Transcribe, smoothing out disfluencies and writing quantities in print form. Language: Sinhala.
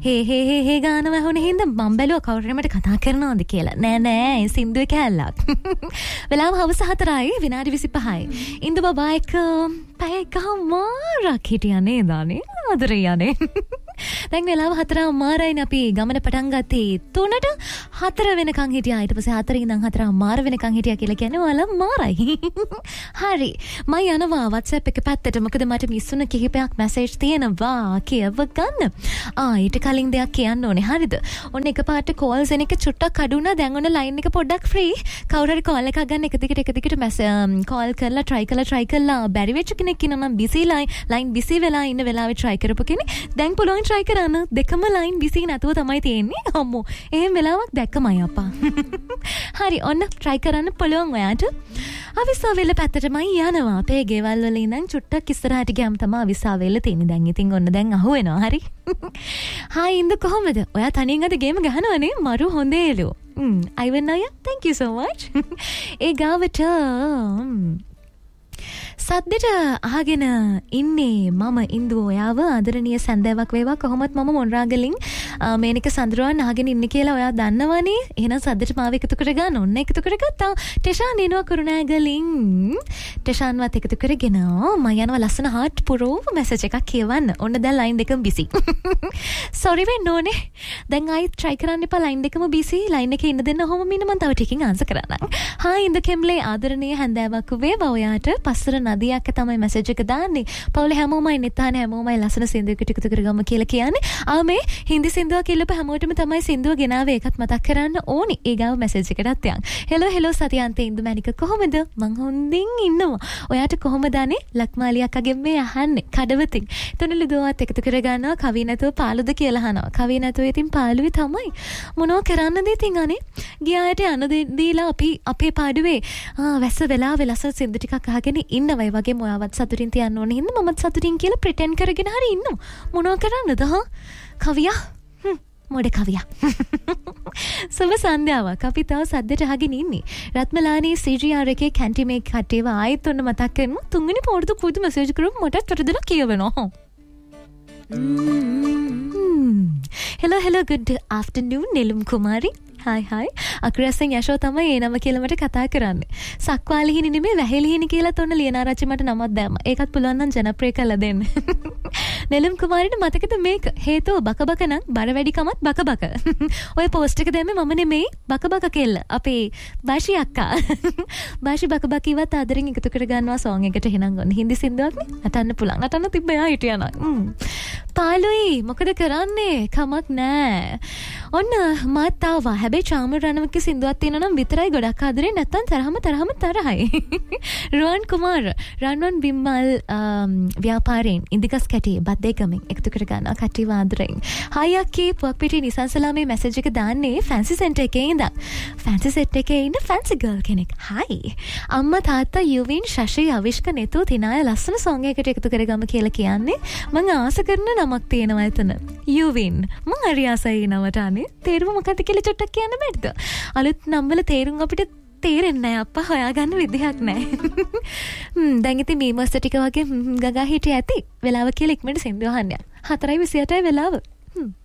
හේ ගාන වැහුණ හින්දා මම බැලුවා කවුරුහරි මට කතා කරනවද කියලා. නෑ ඒ සින්දුවේ කැලලක්. වෙලාව හවස 4යි විනාඩි 25යි. ඉන්දු බබා එක පැය එකමාරක් හිටියා නේද අනේ ආදරේ යන්නේ. දැන් වෙලාව 4:00යි අපි ගමන පටන් ගත්තේ 3ට 4 වෙනකන් හිටියා. ඊට පස්සේ 4 ඉඳන් 4:00 වෙනකන් හිටියා කියලා කියන්නේ ඔයාලා මාරයි. හරි. මම යනවා WhatsApp එක පැත්තට. මොකද මට මිස්සුන කිහිපයක් මැසේජ් තියෙනවා කියව ගන්න. ඊට කලින් දෙයක් කියන්න ඕනේ. හරිද? ඔන්න එකපාරට කෝල්ස් එන එක චුට්ටක් අඩු වුණා. දැන් ඔන්න ලයින් එක පොඩ්ඩක් ෆ්‍රී. කවුරු හරි කෝල් එකක් ගන්න එක දිගට කෝල් කරලා try කරලා බැරි වෙච්ච කෙනෙක් ඉන්නවා නම් busy line busy වෙලා ඉන්න වෙලාවේ try කරපු කෙනෙක් දැන් පුළුවන් try කරන්න. දෙකම line busy නැතුව තමයි තියෙන්නේ. අම්මෝ එහෙම වෙලාවක් දැක්කමයි අප්පා. හරි ඔන්න try කරන්න පුළුවන් ඔයාට. අවිස්සාවෙල පැත්තටමයි යනවා. අපේ ගෙවල් වල ඉඳන් චුට්ටක් ඉස්සරහට ගියාම තමයි අවිස්සාවෙල තියෙන්නේ. දැන් ඉතින් ඔන්න දැන් අහුවෙනවා. හරි. හායි ඉන්ද කොහමද? ඔයා තනියෙන් අද ගේම ගහනවනේ. මරු හොඳේලු. අයිවන් අයියා thank you so much. ඒ ගාවට සද්දෙට අහගෙන ඉන්නේ මම ඉන්දු ඔයාව ආදරණීය සැන්දෑවක් වේවා. කොහොමත් මම මොන්රාගලින් මේනික සඳරුවන් අහගෙන ඉන්නේ කියලා ඔයා දන්නවනේ. එහෙනම් සද්දෙට මාව එකතු කරගන්න. ඔන්න එකතු කරගත්තා. ටෙෂාන් එනවා කරුණාගලින්. ටෙෂාන්වත් එකතු කරගෙන මම යනවා ලස්සන හાર્ට් පුරෝ මැසේජ් එකක් කියවන්න. ඔන්න දැන් ලයින් දෙකම බිසි. සෝරි වෙන්න ඕනේ. දැන් ආයි try කරන්න එපා. ලයින් දෙකම බිසි. ලයින් එකේ ඉන්න දෙන්න ඔහොම ඉන්න මම තව ටිකකින් ආන්සර් කරන්නම්. හායි ඉන්ද කෙම්ලේ ආදරණීය හැන්දෑවක් වේවා ඔයාට. පස්සර නදියක් තමයි මැසේජ් එක දාන්නේ. පවුලේ හැමෝමයි නිතානේ හැමෝමයි ලස්සන සින්දුවකට එකතු කරගම කියලා කියන්නේ. මේ හින්දි සින්දුව කියලප හැමෝටම තමයි සින්දුව ගෙනාවේ. ඒකත් මතක් කරන්න ඕනි. ඒ ගාව මැසේජ් එකටත් යන්. හෙලෝ සතියන්තේ ඉන්දු මැනික කොහොමද? මං හොඳින් ඉන්නවා. ඔයාට කොහොමද අනේ? ලක්මාලි අක්කගෙන් මේ අහන්නේ. කඩවතින්. තුනලු දුවත් එකතු කරගන්නවා. කවි නැතුව පාළුද කියලා අහනවා. කවි නැතුව ඉතින් පාළුවේ තමයි. මොනව කරන්නද ඉතින් අනේ? ගියාට යන දීලා අපි අපේ පාඩුවේ වැස්ස වෙලාවේ ලස්සන සින්දු ටිකක් අහගෙන ඉන්නවා. ඒ වගේම ඔයාවත් සතුටින් තියන්න ඕනේ හින්දා මමත් සතුටින් කියලා ප්‍රිටෙන්ඩ් කරගෙන හරි ඉන්නවා. මොනව කරන්නද? කවියා මොඩ කවියා. සුබ සන්ධ්‍යාවක්. අපි තව සද්දට අහගෙන ඉන්නේ. රත්මලානී CGR එකේ කැන්ටි මේක කටේව ආයෙත් ඔන්න මතක් කරමු. තුන්වෙනි පොඩු පුදු මැසේජ් කරුම් මටත් වරදලා කියවනවා. hello good afternoon නෙළුම් කුමාරි. hi අක්‍රසෙන් යශෝ තමයි ඒ නම කියලා මට කතා කරන්නේ. සක්වාලිහිනි නෙමෙයි වැහෙලිහිනි කියලා තොන්න ලියනාරච්චි මට නමක් දැම්මා. ඒකත් පුළුවන් නම් ජනප්‍රිය කරලා දෙන්න. නෙළුම් කුමාරිට මතකද මේක? හේතුව බක නම් බර වැඩි කමත් බක. ඔය පෝස්ට් එක දැම්මේ මම නෙමෙයි බක කෙල්ල. අපේ බාෂි අක්කා. බාෂි බක ඉවත් ආදරෙන් එකතු කර ගන්නවා සෝං එකට. එහෙනම් ඔන්න හින්දි සින්දුවක් නේ. නටන්න පුළුවන්. නටන්න තිබ්බ යා හිටියා නම්. පාළුයි මොකද කරන්නේ? කමක් නෑ. ඔන්න මාත් ආවා. හැබැයි චාමර රණවක සින්දුවක් තියෙනවා නම් විතරයි ගොඩක් ආදරේ. නැත්තම් තරහම තරහයි. රුවන් කුමාර රන්වන් බිම්මල් ව්‍යාපාරයෙන් ඉන්දිකස් කැටි බද්දේකමින් එකතු කර ගන්නවා කටි ආදරෙන්. හයි අක්කේ පුවක් පිටේ නිසන් සලාමේ මැසේජ් එක දාන්නේ ෆැන්සි සෙන්ටර් එකේ ඉඳන්. ෆැන්සි සෙට් එකේ ඉන්න ෆැන්සි ගර්ල් කෙනෙක්. හයි. අම්මා තාත්තා යුවින් ශෂි අවිෂ්ක නෙතු තිනාය ලස්සන සෝං එකකට එකතු කරගම කියලා කියන්නේ. මම ආස කරන නමක් තියෙනවා එතන. යුවින්. මම හරි ආසයි නමට අනේ. තේරුම මොකක්ද කියලා චුට්ටක් කියන්න බැරිද? අලුත් නම් වල තේරුම් අපිට තේරෙන්නේ නැහැ අප්පා. හොයාගන්න විදිහක් නැහැ. දැන් ඉතින් මේ මාස්ටර් ටික වගේ ගගා හිටිය ඇති. වෙලාව කියලා ඉක්මනට සින්දුව අහන්න. 4:28යි වෙලාව.